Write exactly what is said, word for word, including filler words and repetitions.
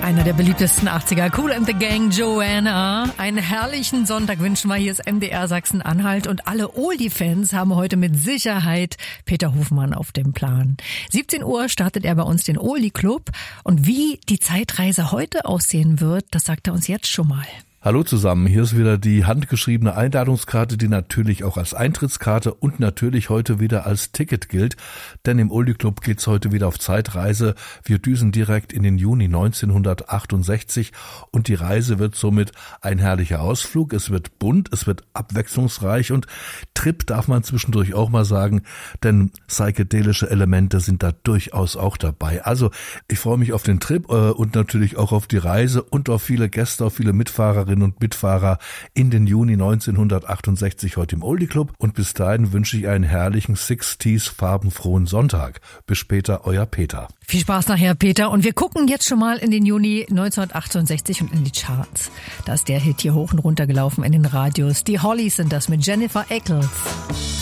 Einer der beliebtesten achtziger, Kool and the Gang, Joanna. Einen herrlichen Sonntag wünschen wir. Hier ist M D R Sachsen-Anhalt und alle Oldie-Fans haben heute mit Sicherheit Peter Hofmann auf dem Plan. siebzehn Uhr startet er bei uns den Oldie-Club und wie die Zeitreise heute aussehen wird, das sagt er uns jetzt schon mal. Hallo zusammen, hier ist wieder die handgeschriebene Einladungskarte, die natürlich auch als Eintrittskarte und natürlich heute wieder als Ticket gilt, denn im Oldie Club geht's heute wieder auf Zeitreise. Wir düsen direkt in den Juni neunzehnhundertachtundsechzig und die Reise wird somit ein herrlicher Ausflug. Es wird bunt, es wird abwechslungsreich und Trip darf man zwischendurch auch mal sagen, denn psychedelische Elemente sind da durchaus auch dabei. Also ich freue mich auf den Trip äh, und natürlich auch auf die Reise und auf viele Gäste, auf viele Mitfahrerinnen und Mitfahrer in den Juni neunzehnhundertachtundsechzig heute im Oldie Club und bis dahin wünsche ich einen herrlichen Sixties farbenfrohen Sonntag. Bis später, euer Peter. Viel Spaß nachher, Peter. Und wir gucken jetzt schon mal in den Juni neunzehnhundertachtundsechzig und in die Charts. Da ist der Hit hier hoch und runter gelaufen in den Radios. Die Hollies sind das mit Jennifer Eccles.